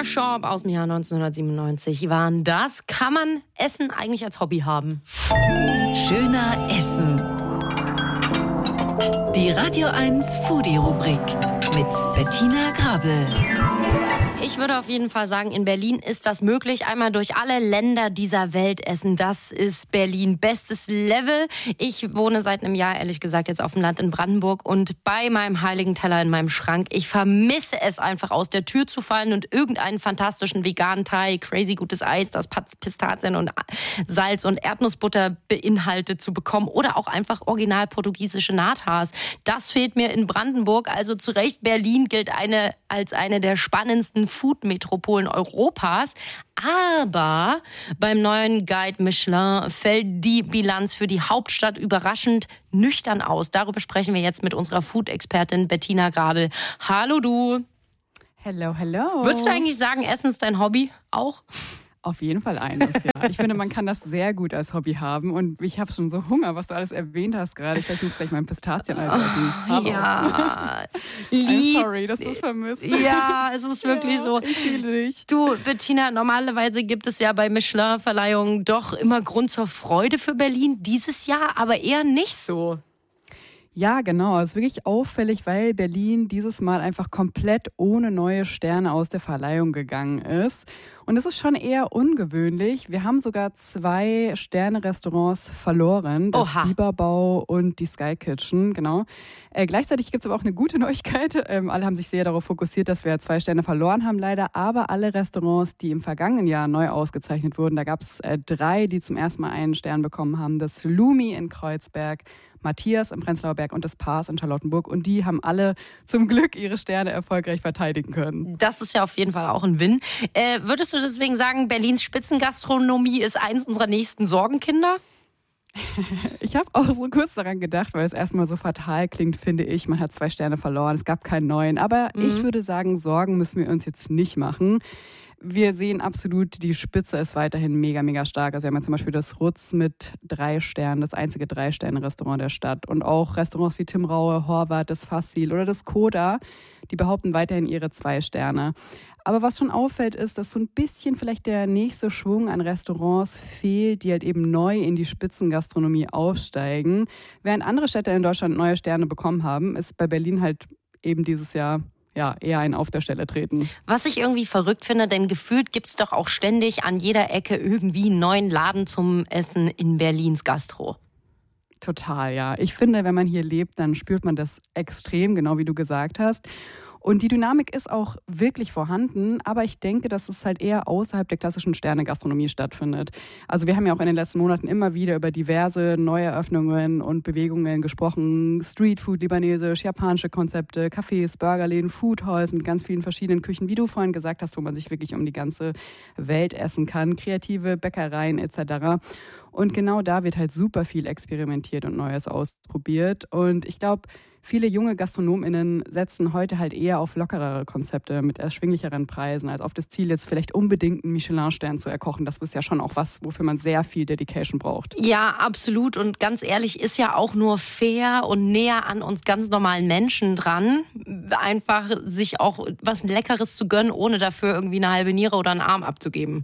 Shop aus dem Jahr 1997 waren das. Kann man Essen eigentlich als Hobby haben? Schöner Essen. Die Radio 1 Foodie-Rubrik mit Bettina Grabel. Ich würde auf jeden Fall sagen, in Berlin ist das möglich. Einmal durch alle Länder dieser Welt essen. Das ist Berlin. Bestes Level. Ich wohne seit einem Jahr, ehrlich gesagt, jetzt auf dem Land in Brandenburg. Und bei meinem heiligen Teller in meinem Schrank, ich vermisse es einfach, aus der Tür zu fallen und irgendeinen fantastischen veganen Thai, crazy gutes Eis, das Pistazien und Salz und Erdnussbutter beinhaltet zu bekommen. Oder auch einfach original portugiesische Natas. Das fehlt mir in Brandenburg. Also zu Recht, Berlin gilt als eine der spannendsten Food-Metropolen Europas. Aber beim neuen Guide Michelin fällt die Bilanz für die Hauptstadt überraschend nüchtern aus. Darüber sprechen wir jetzt mit unserer Food-Expertin Bettina Grabel. Hallo du. Hello, hello. Würdest du eigentlich sagen, Essen ist dein Hobby auch? Auf jeden Fall eines, ja. Ich finde, man kann das sehr gut als Hobby haben. Und ich habe schon so Hunger, was du alles erwähnt hast gerade. Ich dachte, ich muss gleich mein Pistazieneis essen. Hallo. Ja. I'm sorry, dass du es vermisst. Ja, es ist wirklich so. Ich fühle dich. Du, Bettina, normalerweise gibt es ja bei Michelin-Verleihungen doch immer Grund zur Freude für Berlin. Dieses Jahr aber eher nicht so. Ja, genau. Es ist wirklich auffällig, weil Berlin dieses Mal einfach komplett ohne neue Sterne aus der Verleihung gegangen ist. Und das ist schon eher ungewöhnlich. Wir haben sogar 2 Sterne-Restaurants verloren. Das Biberbau und die Sky Kitchen, genau. Gleichzeitig gibt es aber auch eine gute Neuigkeit. Alle haben sich sehr darauf fokussiert, dass wir 2 Sterne verloren haben leider. Aber alle Restaurants, die im vergangenen Jahr neu ausgezeichnet wurden, da gab es 3, die zum ersten Mal einen Stern bekommen haben. Das Lumi in Kreuzberg, Matthias im Prenzlauer Berg und das Pars in Charlottenburg. Und die haben alle zum Glück ihre Sterne erfolgreich verteidigen können. Das ist ja auf jeden Fall auch ein Win. Würdest du deswegen sagen, Berlins Spitzengastronomie ist eins unserer nächsten Sorgenkinder? Ich habe auch so kurz daran gedacht, weil es erstmal so fatal klingt, finde ich. Man hat 2 Sterne verloren, es gab keinen neuen. Aber ich würde sagen, Sorgen müssen wir uns jetzt nicht machen. Wir sehen absolut, die Spitze ist weiterhin mega, mega stark. Also wir haben ja zum Beispiel das Rutz mit 3 Sternen, das einzige 3-Sterne-Restaurant der Stadt. Und auch Restaurants wie Tim Raue, Horvath, das Fassil oder das Koda, die behaupten weiterhin ihre 2 Sterne. Aber was schon auffällt, ist, dass so ein bisschen vielleicht der nächste Schwung an Restaurants fehlt, die halt eben neu in die Spitzengastronomie aufsteigen. Während andere Städte in Deutschland neue Sterne bekommen haben, ist bei Berlin halt eben dieses Jahr eher ein Auf der Stelle treten. Was ich irgendwie verrückt finde, denn gefühlt gibt es doch auch ständig an jeder Ecke irgendwie einen neuen Laden zum Essen in Berlins Gastro. Total, ja. Ich finde, wenn man hier lebt, dann spürt man das extrem, genau wie du gesagt hast. Und die Dynamik ist auch wirklich vorhanden, aber ich denke, dass es halt eher außerhalb der klassischen Sterne-Gastronomie stattfindet. Also wir haben ja auch in den letzten Monaten immer wieder über diverse Neueröffnungen und Bewegungen gesprochen. Streetfood, libanesisch, japanische Konzepte, Cafés, Burgerläden, Foodhalls mit ganz vielen verschiedenen Küchen, wie du vorhin gesagt hast, wo man sich wirklich um die ganze Welt essen kann, kreative Bäckereien etc. Und genau da wird halt super viel experimentiert und Neues ausprobiert. Und ich glaube, viele junge GastronomInnen setzen heute halt eher auf lockerere Konzepte mit erschwinglicheren Preisen, als auf das Ziel, jetzt vielleicht unbedingt einen Michelin-Stern zu erkochen. Das ist ja schon auch was, wofür man sehr viel Dedication braucht. Ja, absolut. Und ganz ehrlich, ist ja auch nur fair und näher an uns ganz normalen Menschen dran, einfach sich auch was Leckeres zu gönnen, ohne dafür irgendwie eine halbe Niere oder einen Arm abzugeben.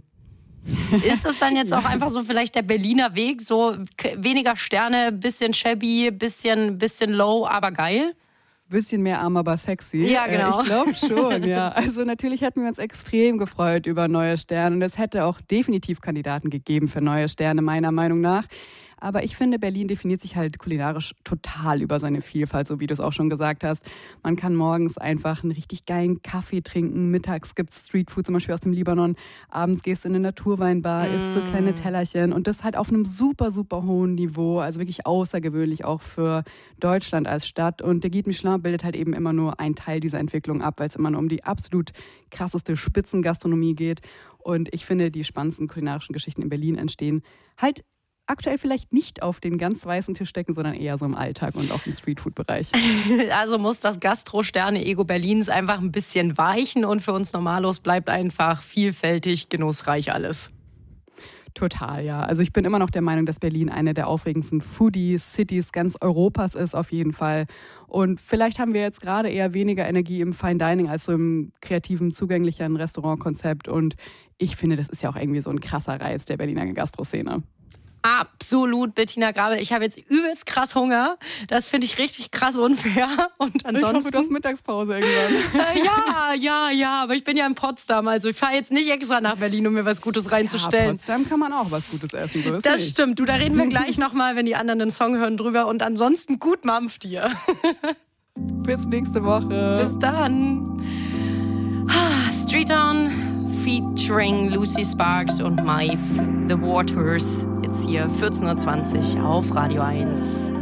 Ist das dann jetzt auch einfach so vielleicht der Berliner Weg, so weniger Sterne, bisschen shabby, bisschen low, aber geil? Bisschen mehr arm, aber sexy. Ja, genau. Ich glaube schon, ja. Also natürlich hätten wir uns extrem gefreut über neue Sterne und es hätte auch definitiv Kandidaten gegeben für neue Sterne, meiner Meinung nach. Aber ich finde, Berlin definiert sich halt kulinarisch total über seine Vielfalt, so wie du es auch schon gesagt hast. Man kann morgens einfach einen richtig geilen Kaffee trinken, mittags gibt es Streetfood, zum Beispiel aus dem Libanon, abends gehst du in eine Naturweinbar, isst so kleine Tellerchen und das halt auf einem super, super hohen Niveau, also wirklich außergewöhnlich auch für Deutschland als Stadt. Und der Guide Michelin bildet halt eben immer nur einen Teil dieser Entwicklung ab, weil es immer nur um die absolut krasseste Spitzengastronomie geht. Und ich finde, die spannendsten kulinarischen Geschichten in Berlin entstehen halt aktuell vielleicht nicht auf den ganz weißen Tischdecken, sondern eher so im Alltag und auch im Streetfood-Bereich. Also muss das Gastro-Sterne-Ego Berlins einfach ein bisschen weichen und für uns Normalos bleibt einfach vielfältig, genussreich alles. Total, ja. Also ich bin immer noch der Meinung, dass Berlin eine der aufregendsten Foodie-Cities ganz Europas ist, auf jeden Fall. Und vielleicht haben wir jetzt gerade eher weniger Energie im Fine Dining als so im kreativen, zugänglicheren Restaurantkonzept. Und ich finde, das ist ja auch irgendwie so ein krasser Reiz der Berliner Gastroszene. Absolut, Bettina Grabel. Ich habe jetzt übelst krass Hunger. Das finde ich richtig krass unfair. Und ansonsten, ich hoffe, du hast Mittagspause irgendwann. Ja, aber ich bin ja in Potsdam. Also ich fahre jetzt nicht extra nach Berlin, um mir was Gutes reinzustellen. Ja, Potsdam kann man auch was Gutes essen. So ist das nicht. Stimmt. Du, da reden wir gleich nochmal, wenn die anderen den Song hören, drüber. Und ansonsten gut Mampf dir. Bis nächste Woche. Bis dann. Street On featuring Lucy Sparks und Maeve, The Waters. Jetzt hier 14.20 Uhr auf Radio 1.